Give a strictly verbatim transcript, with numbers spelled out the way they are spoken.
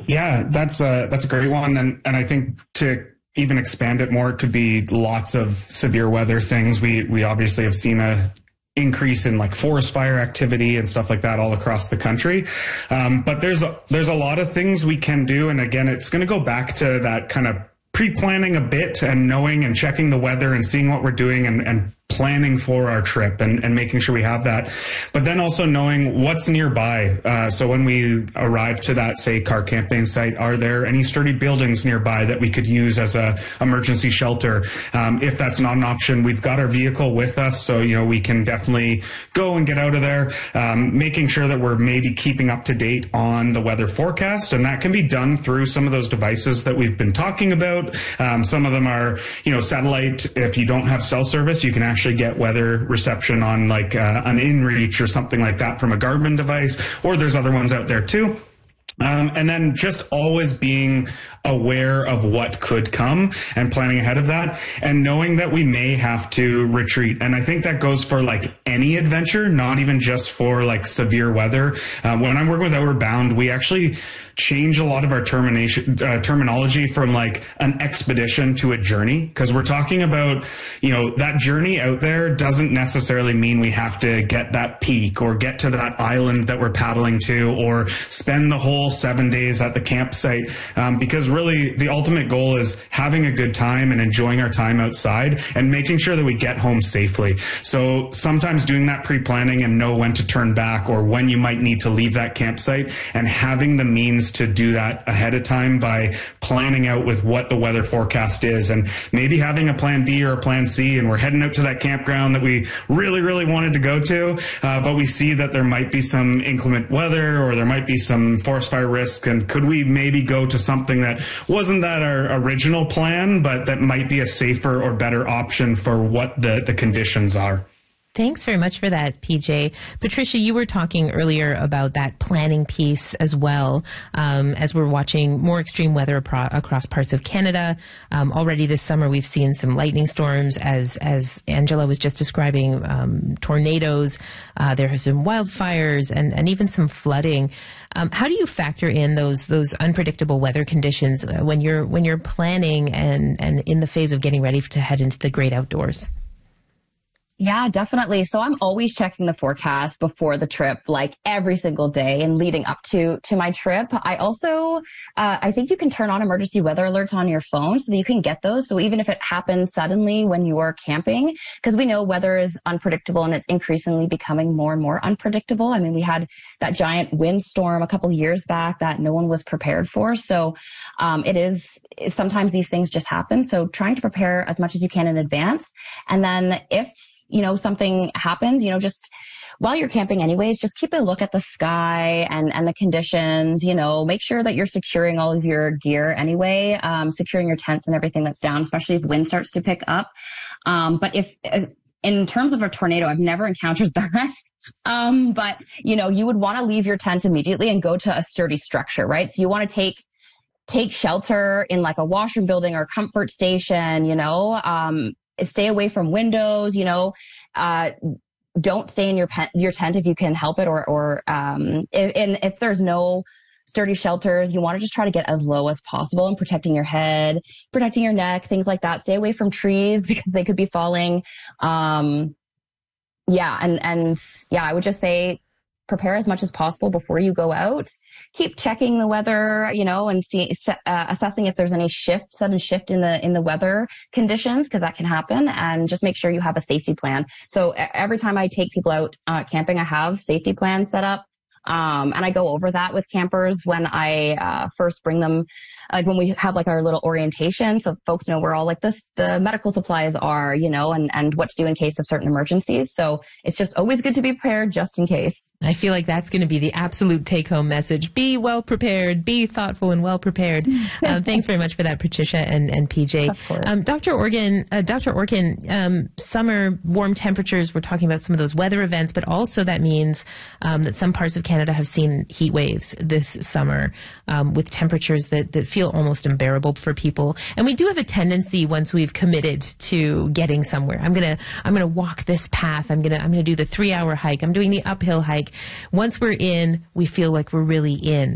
Yeah, that's a, that's a great one. And, and I think to even expand it more, it could be lots of severe weather things. We, we obviously have seen a increase in like forest fire activity and stuff like that all across the country. Um, but there's, a, there's a lot of things we can do. And again, it's going to go back to that kind of pre-planning a bit and knowing and checking the weather and seeing what we're doing and, and planning for our trip and, and making sure we have that. But then also knowing what's nearby. Uh, so when we arrive to that, say, car camping site, are there any sturdy buildings nearby that we could use as a emergency shelter? Um, if that's not an option, we've got our vehicle with us. So, you know, we can definitely go and get out of there, um, making sure that we're maybe keeping up to date on the weather forecast. And that can be done through some of those devices that we've been talking about. Um, some of them are, you know, satellite. If you don't have cell service, you can actually actually get weather reception on like uh, an InReach or something like that from a Garmin device, or there's other ones out there too. Um, and then just always being aware of what could come and planning ahead of that and knowing that we may have to retreat. And I think that goes for like any adventure, not even just for like severe weather. Uh, when I'm working with Outward Bound, we actually change a lot of our termination uh, terminology from like an expedition to a journey, because we're talking about, you know, that journey out there doesn't necessarily mean we have to get that peak or get to that island that we're paddling to or spend the whole seven days at the campsite, um, because really the ultimate goal is having a good time and enjoying our time outside and making sure that we get home safely. So sometimes doing that pre-planning and know when to turn back or when you might need to leave that campsite, and having the means to do that ahead of time by planning out with what the weather forecast is and maybe having a plan B or a plan C, and we're heading out to that campground that we really, really wanted to go to, uh, but we see that there might be some inclement weather or there might be some forest fire risk, and could we maybe go to something that wasn't that our original plan, but that might be a safer or better option for what the, the conditions are. Thanks very much for that, P J. Patricia, you were talking earlier about that planning piece as well, um, as we're watching more extreme weather apro- across parts of Canada. Um, already this summer, we've seen some lightning storms, as as Angela was just describing, um, tornadoes. Uh, there have been wildfires and, and even some flooding. Um, how do you factor in those those unpredictable weather conditions uh, when you're when you're planning and, and in the phase of getting ready to head into the great outdoors? Yeah, definitely. So I'm always checking the forecast before the trip, like every single day and leading up to, to my trip. I also, uh, I think you can turn on emergency weather alerts on your phone so that you can get those. So even if it happens suddenly when you are camping, because we know weather is unpredictable and it's increasingly becoming more and more unpredictable. I mean, we had that giant windstorm a couple of years back that no one was prepared for. So, um, it is, sometimes these things just happen. So trying to prepare as much as you can in advance. And then if, you know, something happens, you know, just while you're camping anyways, just keep a look at the sky and, and the conditions, you know, make sure that you're securing all of your gear anyway, um, securing your tents and everything that's down, especially if wind starts to pick up. Um, but if, in terms of a tornado, I've never encountered that. Um, but, you know, you would want to leave your tent immediately and go to a sturdy structure, right? So you want to take take shelter in like a washroom building or comfort station, you know, um, stay away from windows, you know, uh, don't stay in your pe- your tent if you can help it, or, or, um, if, and if there's no sturdy shelters, you want to just try to get as low as possible and protecting your head, protecting your neck, things like that. Stay away from trees because they could be falling. Um, yeah. And, and yeah, I would just say prepare as much as possible before you go out. Keep checking the weather, you know, and see, uh, assessing if there's any shift, sudden shift in the, in the weather conditions, because that can happen, and just make sure you have a safety plan. So every time I take people out uh, camping, I have safety plans set up. Um, and I go over that with campers when I uh, first bring them, like when we have like our little orientation, so folks know where all like this, the medical supplies are, you know, and, and what to do in case of certain emergencies. So it's just always good to be prepared just in case. I feel like that's going to be the absolute take-home message. Be well prepared, be thoughtful and well prepared. Um, thanks very much for that, Patricia and, and P J. Of course. Um, Doctor Organ, uh, Doctor Orkin, um, summer warm temperatures, we're talking about some of those weather events, but also that means um, that some parts of Canada have seen heat waves this summer um, with temperatures that, that feel almost unbearable for people. And we do have a tendency, once we've committed to getting somewhere, I'm going to I'm going to walk this path, I'm going to I'm going to do the three-hour hike, I'm doing the uphill hike. Once we're in, we feel like we're really in.